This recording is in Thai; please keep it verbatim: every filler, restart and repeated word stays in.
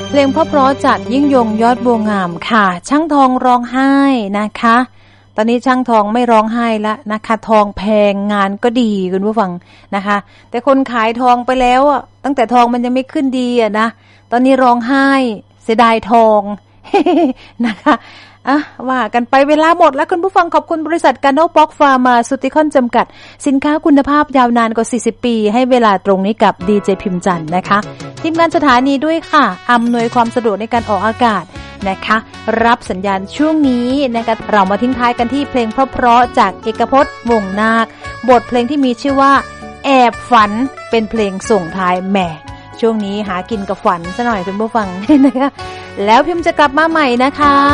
เพลงเพราะๆจากยิ่งยงยอดบัวงามค่ะช่างทองร้องไห้นะคะตอนนี้ช่างทองไม่ร้องไห้ละนะคะทองแพงงานก็ดีคุณผู้ฟังนะคะแต่คนขายทองไปแล้วอ่ะตั้งแต่ทองมันยังไม่ขึ้นดีอ่ะนะตอนนี้ร้องไห้เสียดายทอง นะคะอ่ะว่ากันไปเวลาหมดแล้วคุณผู้ฟังขอบคุณบริษัทกาโนบ็อกฟาร์มาซูติคอนจำกัดสินค้าคุณภาพยาวนานกว่าสี่สิบปีให้เวลาตรงนี้กับดีเจพิมพ์จันทร์นะคะทีมงานสถานีด้วยค่ะอำนวยความสะดวกในการออกอากาศนะคะรับสัญญาณช่วงนี้นะคะเรามาทิ้งท้ายกันที่เพลงเพราะๆจากเอกพจน์วงศ์นาคบทเพลงที่มีชื่อว่าแอบฝันเป็นเพลงส่งท้ายแหม่ช่วงนี้หากินกับฝันซะหน่อยคุณผู้ฟังนะคะแล้วพิมพ์จะกลับมาใหม่นะคะ